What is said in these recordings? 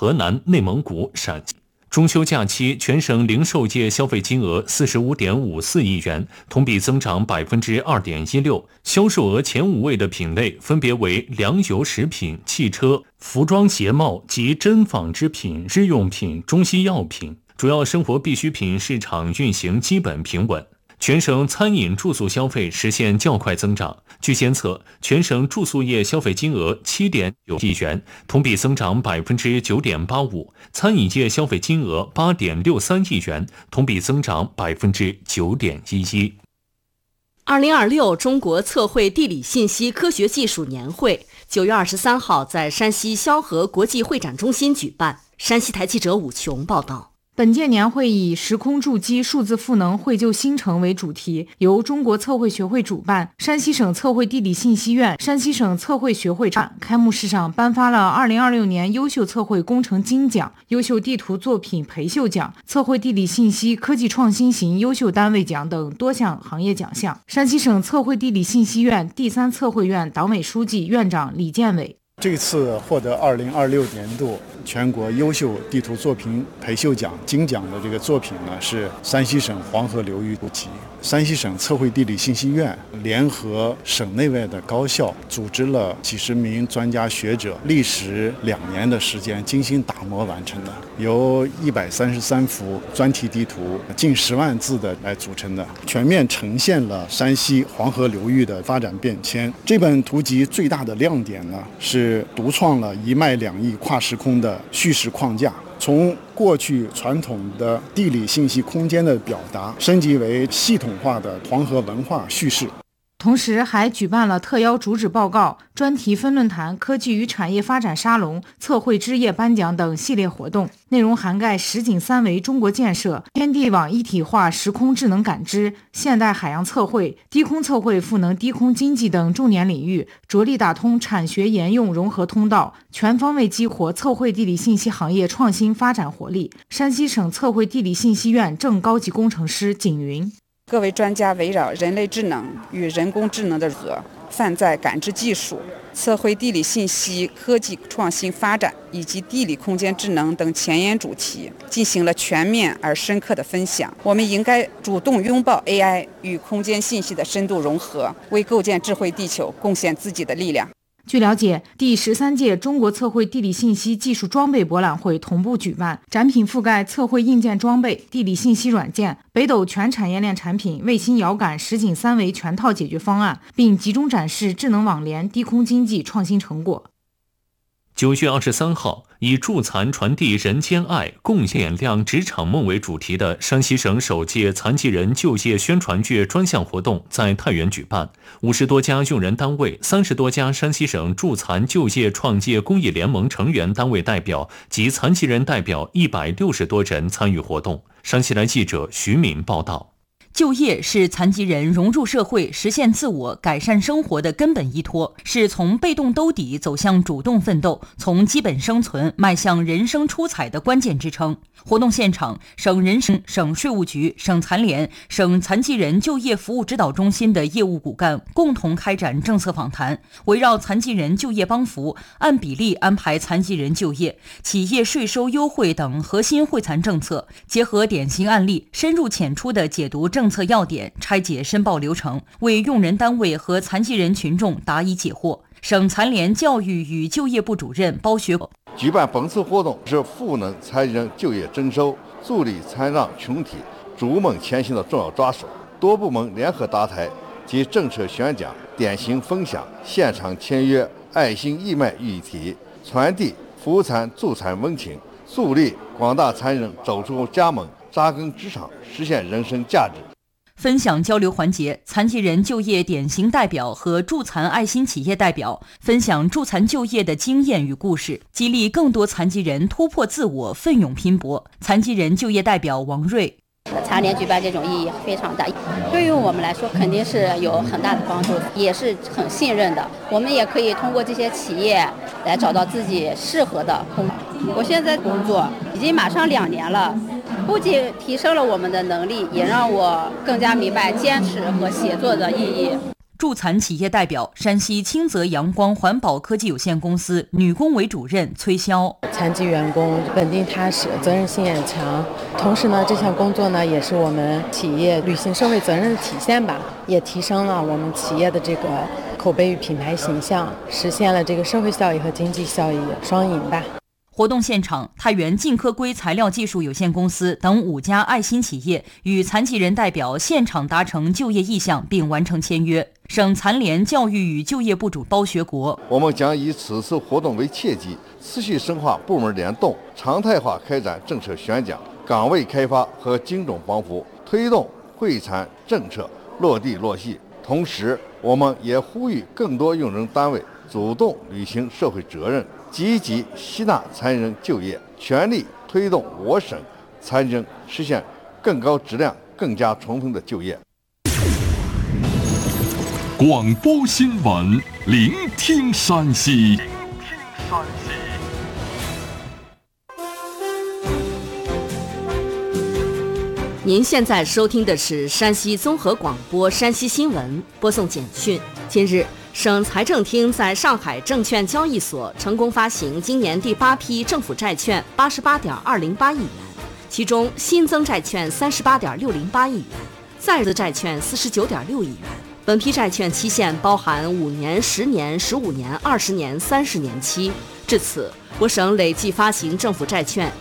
河南、内蒙古、陕西。中秋假期，全省零售业消费金额45.54亿元，同比增长2.16%。销售额前5位的品类分别为粮油食品、汽车、服装鞋帽及针纺织品、日用品、中西药品。主要生活必需品市场运行基本平稳。全省餐饮住宿消费实现较快增长。据监测，全省住宿业消费金额7.9亿元，同比增长9.85%；餐饮业消费金额8.63亿元，同比增长9.11%。 2026中国测绘地理信息科学技术年会9月23号在山西萧何国际会展中心举办。山西台记者武琼报道。 本届年会以时空筑基、数字赋能、绘就新城为主题，由中国测绘学会主办，山西省测绘地理信息院、山西省测绘学会办。开幕式上颁发了2026年优秀测绘工程金奖、优秀地图作品培秀奖、测绘地理信息科技创新型优秀单位奖等多项行业奖项。山西省测绘地理信息院第3测绘院党委书记、院长李建伟。 这次获得2026年度全国优秀地图作品培秀奖金奖的这个作品呢，是山西省黄河流域题。山西省测绘地理信息院联合省内外的高校，组织了几十名专家学者，历时2年的时间精心打磨完成的，由133幅专题地图、近10万字的来组成的，全面呈现了山西黄河流域的发展变迁。这本图集最大的亮点呢，是独创了一脉两翼跨时空的叙事框架，从过去传统的地理信息空间的表达，升级为系统化的黄河文化叙事。 同时还举办了特邀主旨报告、专题分论坛、科技与产业发展沙龙、测绘之夜颁奖等系列活动，内容涵盖实景3维中国建设、天地网一体化时空智能感知、现代海洋测绘、低空测绘赋能低空经济等重点领域，着力打通产学研用融合通道，全方位激活测绘地理信息行业创新发展活力。山西省测绘地理信息院正高级工程师景云。 各位专家围绕人类智能与人工智能的融合、泛在感知技术、测绘地理信息科技创新发展以及地理空间智能等前沿主题，进行了全面而深刻的分享。我们应该主动拥抱 AI 与空间信息的深度融合，为构建智慧地球贡献自己的力量。 据了解，第13届中国测绘地理信息技术装备博览会同步举办，展品覆盖测绘硬件装备、地理信息软件、北斗全产业链产品、卫星遥感实景3维全套解决方案，并集中展示智能网联、低空经济创新成果。 9月23号，以助残传递人间爱，共点亮职场梦为主题的山西省首届残疾人就业宣传月专项活动在太原举办，50多家用人单位、30多家山西省助残就业创业公益联盟成员单位代表及残疾人代表160多人参与活动。山西来记者徐敏报道。 就业是残疾人融入社会、实现自我、改善生活的根本依托，是从被动兜底走向主动奋斗，从基本生存迈向人生出彩的关键支撑。活动现场，省人事、省税务局、省残联、省残疾人就业服务指导中心的业务骨干共同开展政策访谈，围绕残疾人就业帮扶、按比例安排残疾人就业、企业税收优惠等核心惠残政策，结合典型案例，深入浅出地解读政策要点，拆解申报流程，为用人单位和残疾人群众答疑解惑。省残联教育与就业部主任包学举办本次活动是赋能残疾人就业征收、助力残障群体逐梦前行的重要抓手。多部门联合搭台及政策宣讲、典型分享、现场签约、爱心义卖议题，传递扶残助残温情，助力广大残疾人走出家门、扎根职场，实现人生价值。 分享交流环节，残疾人就业典型代表和助残爱心企业代表分享助残就业的经验与故事，激励更多残疾人突破自我，奋勇拼搏。残疾人就业代表王瑞： 残联举办这种意义非常大，对于我们来说肯定是有很大的帮助，也是很信任的。我们也可以通过这些企业来找到自己适合的工作。我现在工作已经马上2年了，不仅提升了我们的能力，也让我更加明白坚持和协作的意义。 助残企业代表山西清泽阳光环保科技有限公司女工委主任崔潇。 残疾员工稳定踏实，责任心也强。同时呢，这项工作呢也是我们企业履行社会责任的体现吧，也提升了我们企业的这个口碑与品牌形象，实现了这个社会效益和经济效益双赢吧。 活动现场，太原净科硅材料技术有限公司等5家爱心企业与残疾人代表现场达成就业意向并完成签约。省残联教育与就业部主包学国， 我们将以此次活动为契机，持续深化部门联动，常态化开展政策宣讲、岗位开发和精准帮扶，推动惠残政策落地落细。同时，我们也呼吁更多用人单位主动履行社会责任，积极吸纳残疾人就业，全力推动我省残疾人实现更高质量、更加充分的就业。 广播新闻，聆听山西。 您现在收听的是山西综合广播山西新闻，播送简讯。近日，省财政厅在上海证券交易所成功发行今年第8批政府债券88.208亿元，其中新增债券38.608亿元，在资债券49.6亿元。本批债券期限包含5年、10年、15年、20年、30年期。至此，我省累计发行政府债券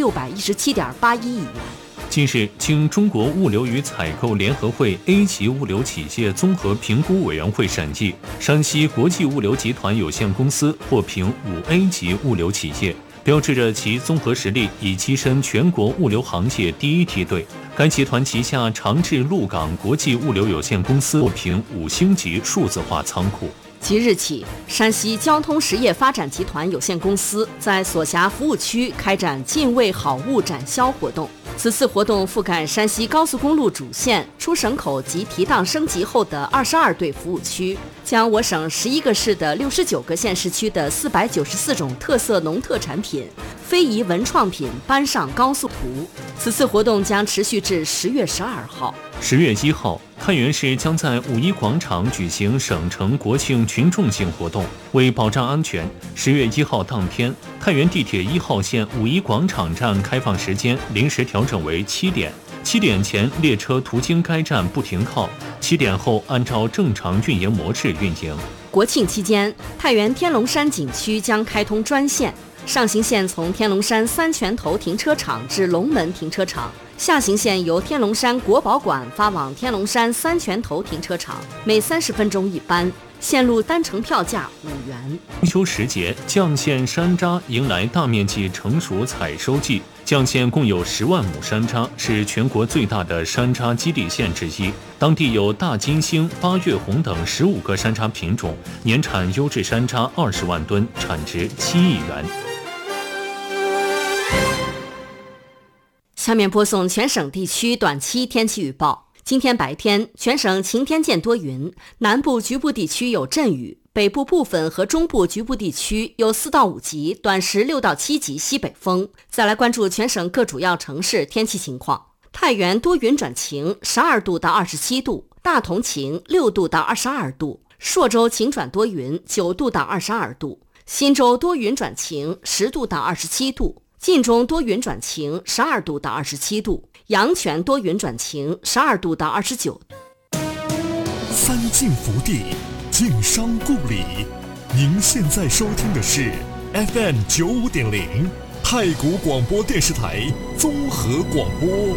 1617.81亿元。 近日，经中国物流与采购联合会 A 级物流企业综合评估委员会审计，山西国际物流集团有限公司获评5A 级物流企业，标志着其综合实力已跻身全国物流行业第一梯队。该集团旗下长治鹿港国际物流有限公司获评5星级数字化仓库。 即日起，山西交通实业发展集团有限公司在所辖服务区开展进味好物展销活动。此次活动覆盖山西高速公路主线、出省口及提档升级后的22对服务区，将我省11个市的69个县市区的494种特色农特产品、非遗文创品搬上高速图。此次活动将持续至10月12号。 10月1号，太原市将在五一广场举行省城国庆群众性活动。为保障安全，10月1号当天，太原地铁1号线五一广场站开放时间临时调整为7点。7点前列车途经该站不停靠，7点后按照正常运营模式运营。 国庆期间，太原天龙山景区将开通专线，上行线从天龙山三泉头停车场至龙门停车场，下行线由天龙山国宝馆发往天龙山三泉头停车场，每30分钟一班，线路单程票价5元。 中秋时节，绛县山楂迎来大面积成熟采收季。绛县共有10万亩山楂，是全国最大的山楂基地县之一。当地有大金星、八月红等15个山楂品种，年产优质山楂20万吨，产值7亿元。 下面播送全省地区短期天气预报。今天白天，全省晴天见多云，南部局部地区有阵雨，北部部分和中部局部地区有4到5级，短时6到7级西北风。再来关注全省各主要城市天气情况。太原多云转晴，12度到27度；大同晴，6度到22度；朔州晴转多云，9度到22度；忻州多云转晴，10度到27度；晋中多云转晴，12度到27度；阳泉多云转晴，12度到29度。 三晋福地，晋商故里。您现在收听的是 FM 95.0太谷广播电视台综合广播。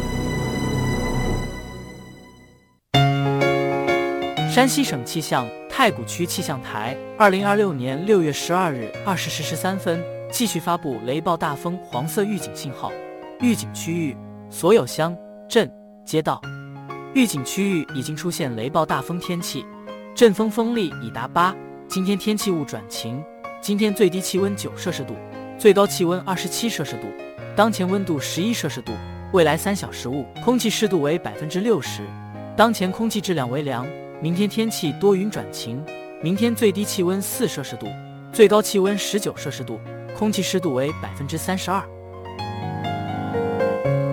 山西省气象太谷区气象台2026年6月12日20时13分继续发布雷暴大风黄色预警信号，预警区域所有乡镇街道。预警区域已经出现雷暴大风天气，阵风风力已达8。今天天气雾转晴，今天最低气温9摄氏度，最高气温27摄氏度，当前温度11摄氏度，未来3小时雾空气湿度为60%，当前空气质量为良。明天天气多云转晴，明天最低气温4摄氏度，最高气温19摄氏度，空气湿度为32%。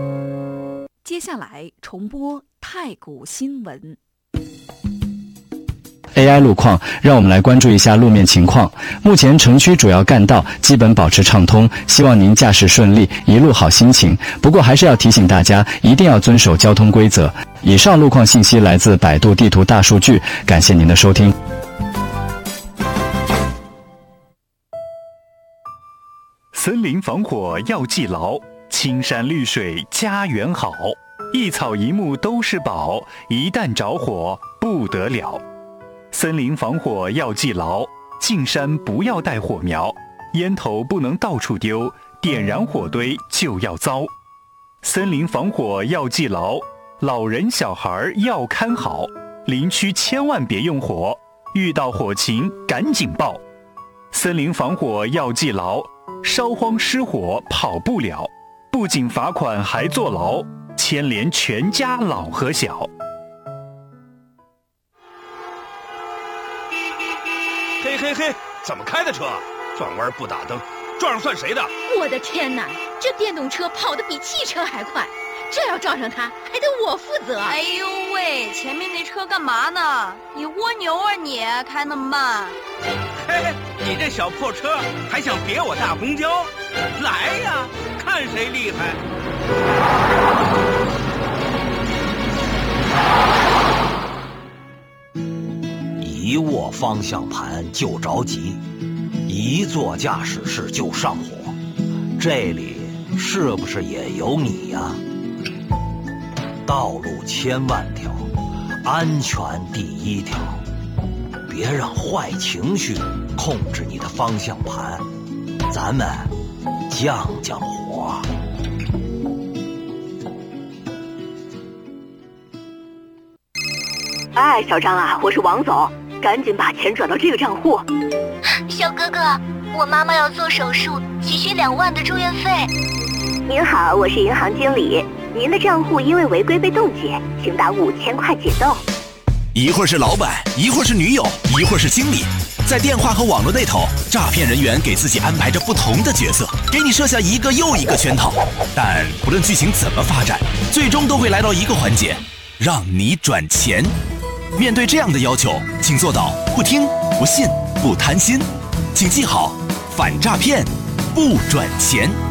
接下来重播太谷新闻。 AI 路况，让我们来关注一下路面情况。目前城区主要干道基本保持畅通，希望您驾驶顺利，一路好心情。不过还是要提醒大家，一定要遵守交通规则。以上路况信息来自百度地图大数据，感谢您的收听。 森林防火要记牢，青山绿水家园好，一草一木都是宝，一旦着火不得了。森林防火要记牢，进山不要带火苗，烟头不能到处丢，点燃火堆就要遭。森林防火要记牢，老人小孩要看好，林区千万别用火，遇到火情赶紧报。森林防火要记牢，烧荒失火跑不了，不仅罚款还坐牢，牵连全家老和小。 嘿嘿嘿，怎么开的车？转弯不打灯，撞上算谁的？ 我的天哪，这电动车跑得比汽车还快，这要撞上它，还得我负责。 哎呦喂，前面那车干嘛呢？你蜗牛啊你，开那么慢。 嘿嘿，你这小破车还想别我大公交？来呀，看谁厉害！ 一握方向盘就着急，一做驾驶室就上火，这里是不是也有你呀？道路千万条，安全第一条，别让坏情绪控制你的方向盘，咱们降降火。 哎，小张啊，我是王总，赶紧把钱转到这个账户。 小哥哥，我妈妈要做手术，急需2万的住院费。 您好，我是银行经理，您的账户因为违规被冻结，请打5000块解冻。 一会儿是老板，一会儿是女友，一会儿是经理，在电话和网络那头，诈骗人员给自己安排着不同的角色，给你设下一个又一个圈套。但不论剧情怎么发展，最终都会来到一个环节，让你转钱。面对这样的要求，请做到不听、不信、不贪心。请记好，反诈骗不转钱。